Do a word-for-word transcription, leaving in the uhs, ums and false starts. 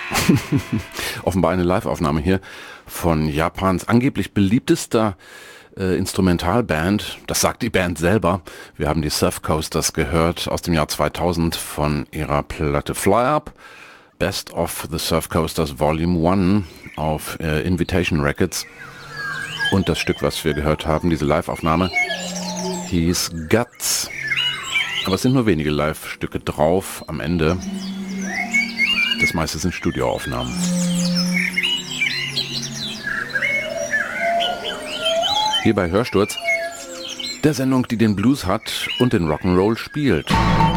Offenbar eine Live-Aufnahme hier von Japans angeblich beliebtester äh, Instrumentalband. Das sagt die Band selber. Wir haben die Surf Coasters gehört aus dem Jahr zweitausend von ihrer Platte Fly Up. Best of the Surf Coasters Volume eins auf äh, Invitation Records. Und das Stück, was wir gehört haben, diese Live-Aufnahme, hieß Guts. Aber es sind nur wenige Live-Stücke drauf am Ende. Das meiste sind Studioaufnahmen. Hier bei Hörsturz, der Sendung, die den Blues hat und den Rock'n'Roll spielt.